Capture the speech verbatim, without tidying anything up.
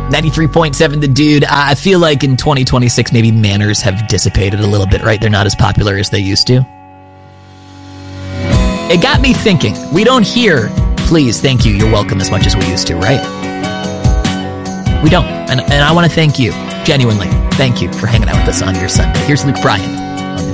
ninety-three point seven The Dude. Uh, I feel like in twenty twenty-six, maybe manners have dissipated a little bit, right? They're not as popular as they used to. It got me thinking. We don't hear, please, thank you, you're welcome as much as we used to, right? We don't. And, and I want to thank you, genuinely. Thank you for hanging out with us on your Sunday. Here's Luke Bryan.